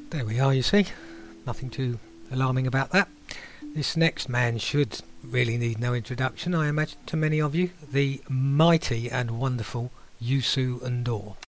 There we are, you see. Nothing too alarming about that. This next man should really need no introduction, I imagine, to many of you. The mighty and wonderful Youssou N'Dour.